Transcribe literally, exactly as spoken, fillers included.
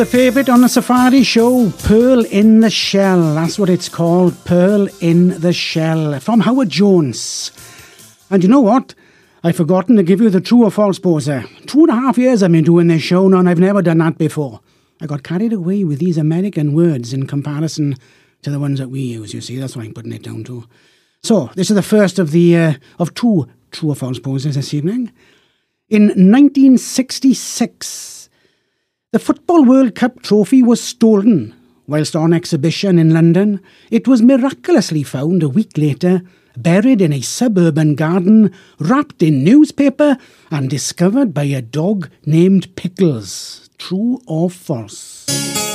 The favourite on the Safari Show, Pearl in the Shell. That's what it's called, Pearl in the Shell, from Howard Jones. And you know what? I've forgotten to give you the true or false poser. Two and a half years I've been doing this show now, and I've never done that before. I got carried away with these American words in comparison to the ones that we use, you see. That's what I'm putting it down to. So, this is the first of the uh, of two true or false posers this evening. In nineteen sixty-six, the Football World Cup trophy was stolen whilst on exhibition in London. It was miraculously found a week later, buried in a suburban garden, wrapped in newspaper, and discovered by a dog named Pickles. True or false?